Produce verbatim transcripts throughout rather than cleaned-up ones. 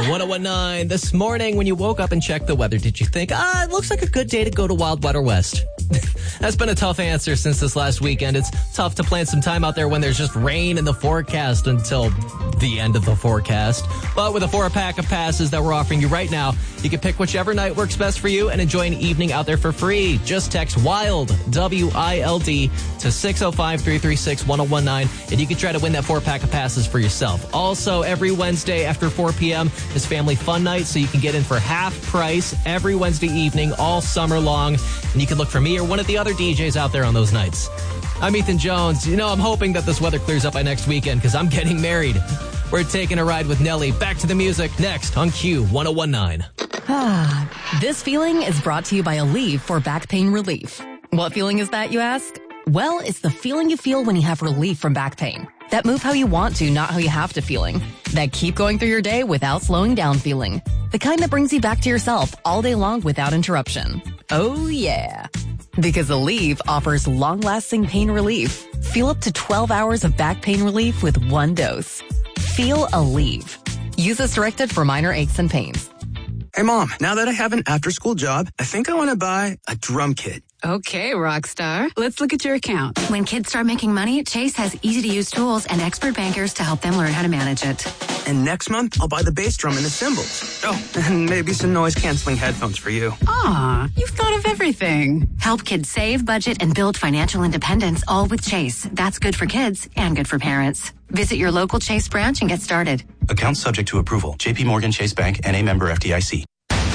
one oh one nine. This morning, when you woke up and checked the weather, did you think, ah, it looks like a good day to go to Wild Water West? That's been a tough answer since this last weekend. It's tough to plan some time out there when there's just rain in the forecast until the end of the forecast. But with a four-pack of passes that we're offering you right now, you can pick whichever night works best for you and enjoy an evening out there for free. Just text WILD, W I L D, to six oh five, three three six, one oh one nine, and you can try to win that four-pack of passes for yourself. Also, every Wednesday after four p.m. is Family Fun Night, so you can get in for half price every Wednesday evening all summer long, and you can look for me or one of the other D Js out there on those nights. I'm Ethan Jones. You know, I'm hoping that this weather clears up by next weekend because I'm getting married. We're taking a ride with Nelly. Back to the music next on Q one oh one nine. Ah, this feeling is brought to you by Aleve for back pain relief. What feeling is that, you ask? Well, it's the feeling you feel when you have relief from back pain. That move how you want to, not how you have to feeling. That keep going through your day without slowing down feeling. The kind that brings you back to yourself all day long without interruption. Oh, yeah. Because Aleve offers long-lasting pain relief. Feel up to twelve hours of back pain relief with one dose. Feel Aleve. Use as directed for minor aches and pains. Hey, Mom, now that I have an after-school job, I think I want to buy a drum kit. Okay, Rockstar. Let's look at your account. When kids start making money, Chase has easy-to-use tools and expert bankers to help them learn how to manage it. And next month, I'll buy the bass drum and the cymbals. Oh, and maybe some noise-canceling headphones for you. Aw, you've thought of everything. Help kids save, budget, and build financial independence, all with Chase. That's good for kids and good for parents. Visit your local Chase branch and get started. Account subject to approval. J P Morgan Chase Bank, N A member F D I C.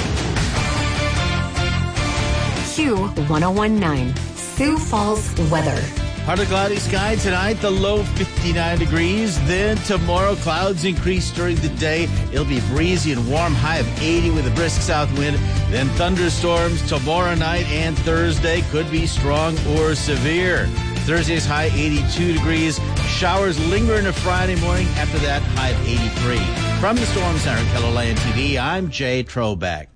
Q one oh one nine. Sioux Falls weather. Partly cloudy sky tonight, the low fifty-nine degrees. Then tomorrow, clouds increase during the day. It'll be breezy and warm, high of eighty with a brisk south wind. Then thunderstorms tomorrow night and Thursday could be strong or severe. Thursday's high eighty-two degrees. Showers linger into Friday morning. After that, high of eighty-three. From the Storm Center, Keller Land T V, I'm Jay Trobeck.